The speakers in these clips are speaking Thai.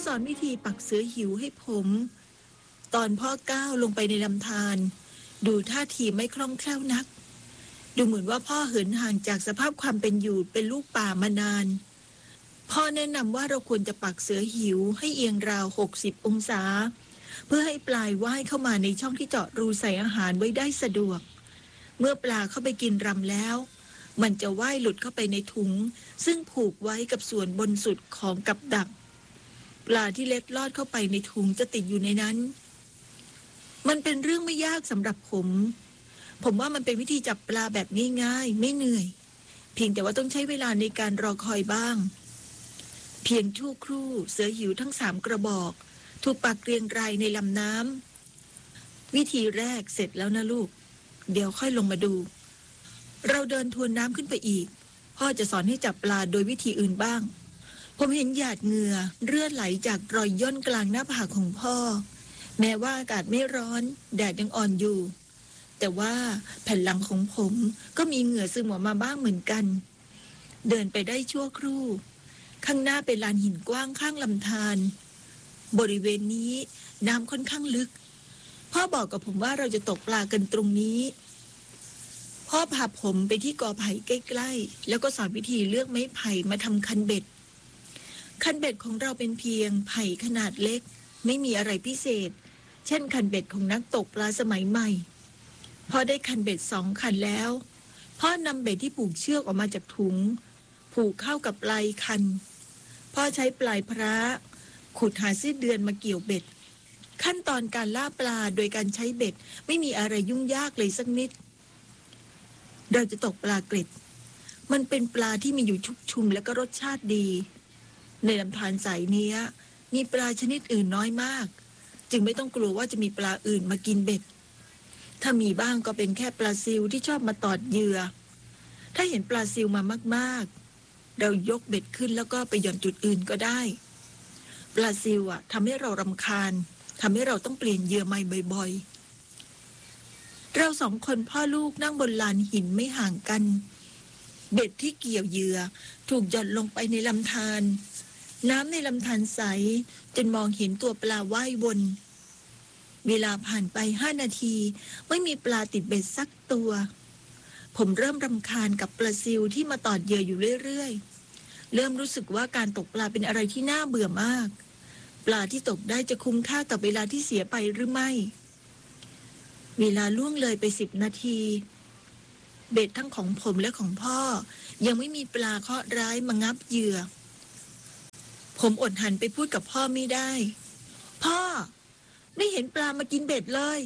อนวิธีปักเสือหิวให้ผมตอนพ่อก้าวลงไปในลำธารดูท่าทีไม่คล่องแคล่วนักดูเหมือนว่าพ่อเหินห่างจากสภาพความเป็นอยู่เป็นลูกป่ามานานพ่อแนะนำว่าเราควรจะปักเสือหิวให้เอียงราว60 องศาเพื่อให้ปลายว่ายเข้ามาในช่องที่เจาะรูใส่อาหารไว้ได้สะดวกเมื่อปลาเข้าไปกินรำแล้วมันจะว่ายหลุดเข้าไปในถุงซึ่งผูกไว้กับส่วนบนสุดของกับดักปลาที่เล็ดลอดเข้าไปในถุงจะติดอยู่ในนั้นมันเป็นเรื่องไม่ยากสำหรับผมว่ามันเป็นวิธีจับปลาแบบง่ายๆไม่เหนื่อยเพียงแต่ว่าต้องใช้เวลาในการรอคอยบ้างเพียงชั่วครู่เสือหิวทั้ง3 กระบอกถูกปักเรียงรายในลำน้ำวิธีแรกเสร็จแล้วนะลูกเดี๋ยวค่อยลงมาดูเราเดินทวนน้ำขึ้นไปอีกพ่อจะสอนให้จับปลาโดยวิธีอื่นบ้างผมเห็นหยาดเหงื่อเลือดไหลจากรอยย่นกลางหน้าผากของพ่อแม้ว่าอากาศไม่ร้อนแดดยังอ่อนอยู่แต่ว่าแผ่นหลังของผมก็มีเหงื่อซึมออกมาบ้างเหมือนกันเดินไปได้ชั่วครู่ข้างหน้าเป็นลานหินกว้างข้างลำธารบริเวณนี้น้ำค่อนข้างลึกพ่อบอกกับผมว่าเราจะตกปลากันตรงนี้พ่อพาผมไปที่กอไผ่ใกล้ๆแล้วก็สอนวิธีเลือกไม้ไผ่มาทำคันเบ็ดของเราเป็นเพียงไผ่ขนาดเล็กไม่มีอะไรพิเศษเช่นคันเบ็ดของนักตกปลาสมัยใหม่พอได้คันเบ็ด2 คันแล้วพ่อนำเบ็ดที่ผูกเชือกออกมาจากถุงผูกเข้ากับปลายคันพ่อใช้ปลายพระขุดหาซี่เดือนมาเกี่ยวเบ็ดขั้นตอนการล่าปลาโดยการใช้เบ็ดไม่มีอะไรยุ่งยากเลยสักนิดเราจะตกปลาเกร็ดมันเป็นปลาที่มีอยู่ชุกชุมและก็รสชาติดีในลำธารสายนี้มีปลาชนิดอื่นน้อยมากจึงไม่ต้องกลัวว่าจะมีปลาอื่นมากินเบ็ดถ้ามีบ้างก็เป็นแค่ปลาซิวที่ชอบมาตอดเหยื่อถ้าเห็นปลาซิวมามากๆเรายกเบ็ดขึ้นแล้วก็ไปหย่อนจุดอื่นก็ได้ปลาซิวทำให้เรารำคาญทำให้เราต้องเปลี่ยนเหยื่อใหม่บ่อยๆเรา2 คนพ่อลูกนั่งบนลานหินไม่ห่างกันเบ็ดที่เกี่ยวเหยื่อถูกหย่อนลงไปในลำธารน้ำในลำธารใสจนมองเห็นตัวปลาว่ายวนเวลาผ่านไป5 นาทีไม่มีปลาติดเบ็ดสักตัวผมเริ่มรำคาญกับปลาซิวที่มาตอดเหยื่ออยู่เรื่อยๆเริ่มรู้สึกว่าการตกปลาเป็นอะไรที่น่าเบื่อมากปลาที่ตกได้จะคุ้มค่ากับเวลาที่เสียไปหรือไม่เวลาล่วงเลยไป10 นาทีเบ็ดทั้งของผมและของพ่อยังไม่มีปลาเคราะห์ร้ายมางับเหยื่อผมอดหันไปพูดกับพ่อไม่ได้พ่อไม่เห็นปลามากินเบ็ดเลย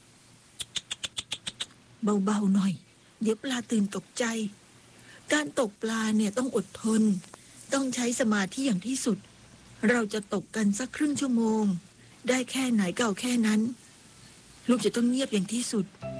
เบาๆหน่อยเดี๋ยวปลาตื่นตกใจการตกปลาเนี่ยต้องอดทนต้องใช้สมาธิอย่างที่สุดเราจะตกกันสักครึ่งชั่วโมงได้แค่ไหนก็เอาแค่นั้นลูกจะต้องเงียบอย่างที่สุด